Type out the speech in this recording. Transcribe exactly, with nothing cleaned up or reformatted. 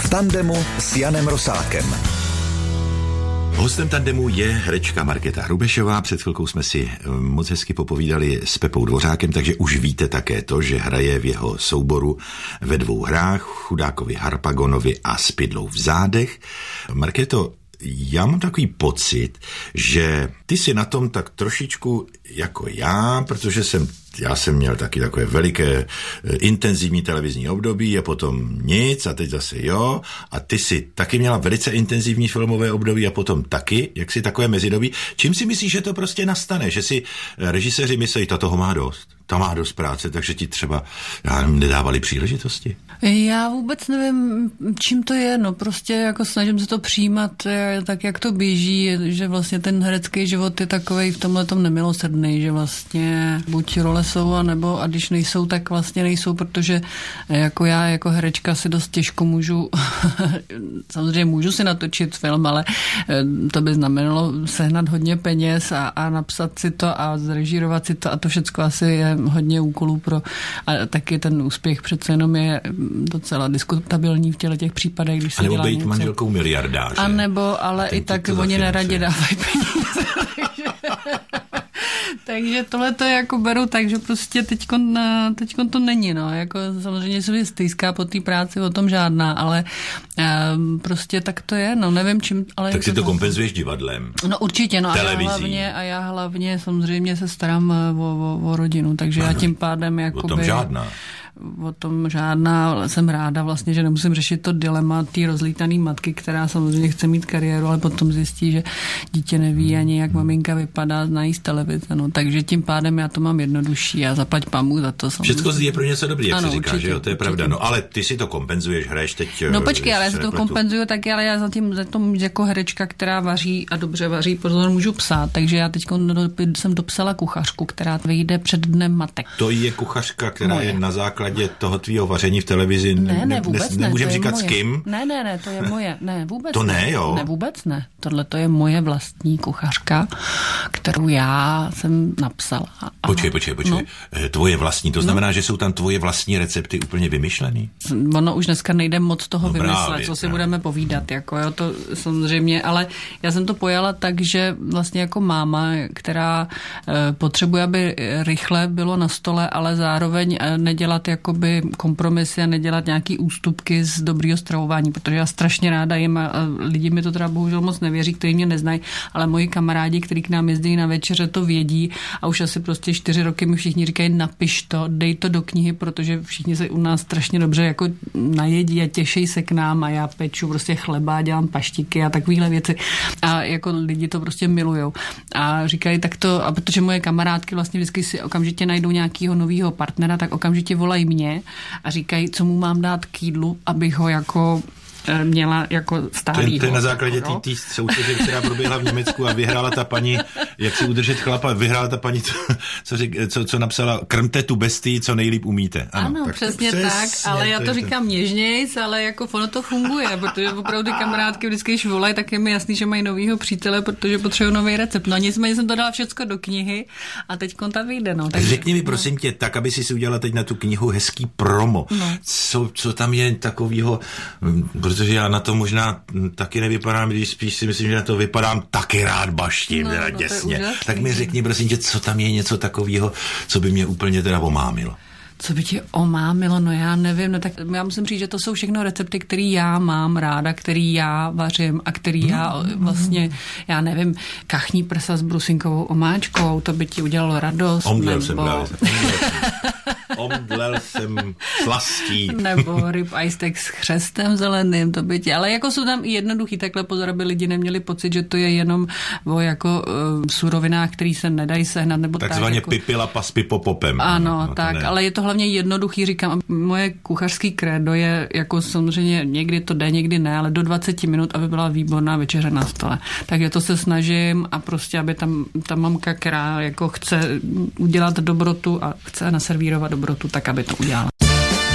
V tandemu s Janem Rosákem. Hostem tandemu je herečka Markéta Hrubešová. Před chvilkou jsme si moc hezky popovídali s Pepou Dvořákem, takže už víte také to, že hraje v jeho souboru ve dvou hrách, Chudákovi Harpagonovi a Spidlou v zádech. Markéto, já mám takový pocit, že ty jsi na tom tak trošičku jako já, protože jsem Já jsem měl taky takové veliké intenzivní televizní období a potom nic a teď zase jo. A ty si taky měla velice intenzivní filmové období a potom taky, jak si takové mezidobí. Čím si myslíš, že to prostě nastane? Že si režiséři myslí, ta toho má dost. Ta má dost práce, takže ti třeba já nevím, nedávali příležitosti? Já vůbec nevím, čím to je, no prostě jako snažím se to přijímat tak, jak to běží, že vlastně ten herecký život je takovej v tomhletom nemilosrdný, že vlastně buď role jsou, a nebo a když nejsou, tak vlastně nejsou, protože jako já jako herečka si dost těžko můžu, samozřejmě můžu si natočit film, ale to by znamenalo sehnat hodně peněz a, a napsat si to a zrežírovat si to a to všecko asi je hodně úkolů pro, a taky ten úspěch přece jenom je docela diskutabilní v těle těch případech, když se dělá něco. A nebo být manželkou miliardáře. A nebo, ale i tak oni neradě dávají peníze. Takže tohle to jako beru tak, že prostě teďkon, teďkon to není, no, jako samozřejmě se stýská po té práci, o tom žádná, ale um, prostě tak to je, no, nevím čím, ale... Tak si to kompenzuješ divadlem. No určitě, no, televizí. a já hlavně, a já hlavně samozřejmě se starám o, o, o rodinu, takže já tím pádem jakoby... O tom žádná. O tom žádná, ale jsem ráda vlastně, že nemusím řešit to dilema té rozlítané matky, která samozřejmě chce mít kariéru, ale potom zjistí, že dítě neví ani, jak maminka vypadá, znají z televize, no, takže tím pádem já to mám jednodušší a zaplať pamu za to. Všechno je pro něco dobrý, jak ano, se říká, určitě, že jo, to je určitě. pravda. No ale ty si to kompenzuješ, hraješ teď... No počkej, ale já si to kompenzuju taky, ale já zatím za tom jako herečka, která vaří a dobře vaří, pozor, můžu psát, takže já teď jsem dopsala kuchařku, která vyjde před dnem matek. To je kuchařka, která moje. Je na základě toho tvýho vaření v televizi. Ne, ne, vůbec ne. Nemůžeme říkat moje. S kým? Ne, ne, ne, to je moje. Ne, vůbec to ne. ne, jo? Ne, vůbec ne. Tohle to je moje vlastní kuchařka, kterou já jsem napsala. Počkej, počkej, počkej. No. Tvoje vlastní, to znamená, no. Že jsou tam tvoje vlastní recepty úplně vymyšlený? Ono už dneska nejde moc toho no, vymyslet, právě, co si právě. Budeme povídat, jako jo, to samozřejmě, ale já jsem to pojala tak, že vlastně jako máma, která e, potřebuje, aby rychle bylo na stole, ale zároveň nedělat jakoby kompromisy a nedělat nějaký ústupky z dobrýho stravování, protože já strašně ráda jim a lidi mi to teda bohužel moc nevěří, kteří mě neznají, ale moji kamarádi, kteří k nám jezdí na večeře, to vědí a už asi prostě čtyři roky mi všichni říkají, napiš to, dej to do knihy, protože všichni se u nás strašně dobře jako najedí a těší se k nám a já peču prostě chleba, dělám paštiky a takovéhle věci a jako lidi to prostě milujou a říkají tak to, a protože moje kamarádky vlastně vždycky si okamžitě najdou nějakého nového partnera, tak okamžitě volají mě a říkají, co mu mám dát k jídlu, abych ho jako měla jako stálýho. To je na základě té soutěže, která proběhla v Německu a vyhrála ta paní, jak si udržet chlapa, vyhrála ta paní, co, co, řek, co, co napsala, krmte tu bestii, co nejlíp umíte. Ano, ano tak přesně, přesně tak, ale já to říkám to... něžnějc, ale jako ono to funguje, protože opravdu ty kamarádky vždycky, když volají, tak je mi jasný, že mají novýho přítele, protože potřebují nový recept. No nicméně jsem to dala všecko do knihy a teď konta vyjde. No, takže... Řekni mi prosím no. tě, tak, aby si udělala teď na tu knihu hezký promo. No. Co, co tam je takovýho, protože já na to možná taky nevypadám, když spíš si myslím, že na to vypadám taky rád baštím, no, teda no, děsně. Tak mi řekni, prosím tě, co tam je něco takového, co by mě úplně teda omámilo. Co by tě omámilo, no já nevím, no tak já musím říct, že to jsou všechno recepty, které já mám ráda, který já vařím a který já vlastně, já nevím, kachní prsa s brusinkovou omáčkou, to by ti udělalo radost. Omdlel nebo... jsem právě. Omdlel jsem slastí. Nebo rib ice s chřestem zeleným, to by ti, ale jako jsou tam i jednoduchý takhle pozor, aby lidi neměli pocit, že to je jenom o jako uh, surovinách, který se nedají sehnat, nebo tak. Takzvaně jako... pipila pas pipopopem. Ano, no, tak, ale je to hlavně jednoduchý, říkám, moje kuchařský krédo je jako samozřejmě někdy to jde, někdy ne, ale do dvacet minut, aby byla výborná večeře na stole. Takže to se snažím a prostě, aby tam ta mamka, která jako chce udělat dobrotu a chce naservírovat dobrotu, tak aby to udělala.